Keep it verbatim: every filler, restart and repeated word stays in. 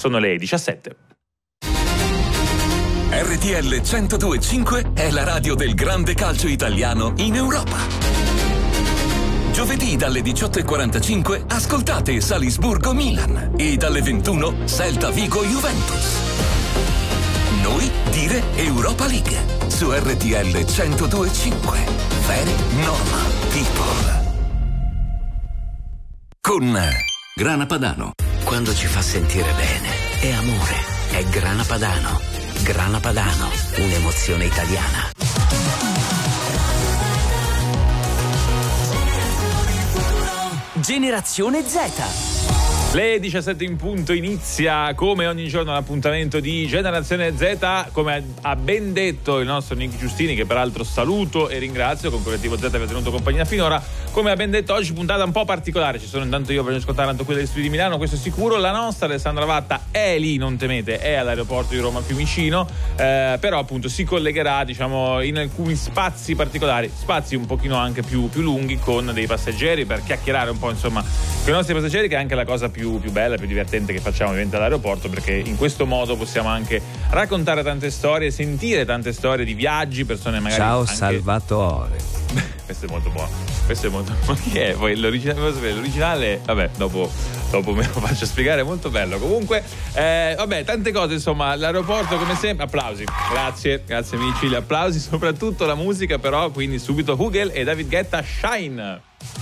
Sono le diciassette. R T L centodue e cinque è la radio del grande calcio italiano in Europa. Giovedì dalle diciotto e quarantacinque ascoltate Salisburgo-Milan e dalle ventuno Celta Vigo-Juventus. Noi dire Europa League su R T L centodue e cinque. Very normal people. Con Grana Padano. Quando ci fa sentire bene, è amore, è Grana Padano. Grana Padano, un'emozione italiana. Generazione Z. Le diciassette in punto inizia come ogni giorno l'appuntamento di Generazione Z, come ha ben detto il nostro Nick Giustini, che peraltro saluto e ringrazio, con Collettivo Z vi ha tenuto compagnia finora. Come ha ben detto, oggi puntata un po' particolare, ci sono intanto io per ascoltare tanto qui dagli studi di Milano, questo è sicuro. La nostra Alessandra Vatta è lì, non temete, è all'aeroporto di Roma Fiumicino, eh, però appunto si collegherà, diciamo, in alcuni spazi particolari, spazi un pochino anche più, più lunghi, con dei passeggeri, per chiacchierare un po', insomma, con i nostri passeggeri, che è anche la cosa più Più, più bella, più divertente che facciamo ovviamente all'aeroporto, perché in questo modo possiamo anche raccontare tante storie, sentire tante storie di viaggi, persone magari. Ciao anche... Salvatore. Questo è molto buono. Questo è molto buono. Che è? Poi l'originale, l'originale, vabbè, dopo, dopo me lo faccio spiegare, è molto bello. Comunque, eh, vabbè, tante cose, insomma, l'aeroporto come sempre. Applausi. Grazie, grazie amici, gli applausi, soprattutto la musica, però, quindi subito Hugel e David Guetta, Shine.